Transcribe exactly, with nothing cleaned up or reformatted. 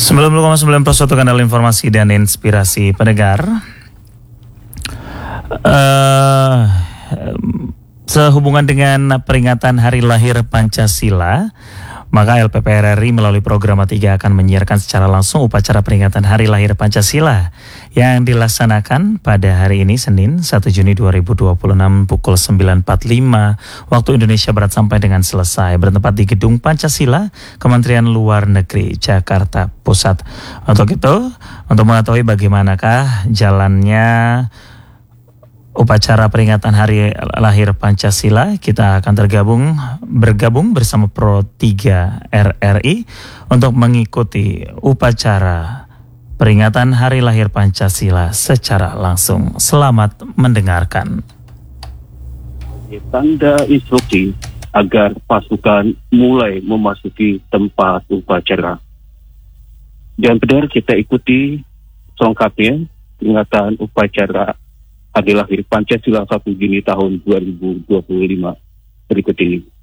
sembilan puluh koma sembilan plus satu kanal informasi dan inspirasi pendengar. Uh, sehubungan dengan peringatan Hari Lahir Pancasila, maka L P P R R I melalui program tiga akan menyiarkan secara langsung upacara peringatan Hari Lahir Pancasila yang dilaksanakan pada hari ini Senin satu Juni dua ribu dua puluh enam pukul sembilan empat puluh lima waktu Indonesia Barat sampai dengan selesai, bertempat di Gedung Pancasila, Kementerian Luar Negeri, Jakarta Pusat. Untuk itu, untuk mengetahui bagaimanakah jalannya upacara peringatan Hari Lahir Pancasila, kita akan tergabung bergabung bersama Pro tiga R R I untuk mengikuti upacara peringatan Hari Lahir Pancasila secara langsung. Selamat mendengarkan. Tanda instruksi agar pasukan mulai memasuki tempat upacara. Dan benar kita ikuti selengkapnya peringatan upacara Hari Lahir Pancasila satu Juni tahun dua ribu dua puluh lima berikut ini.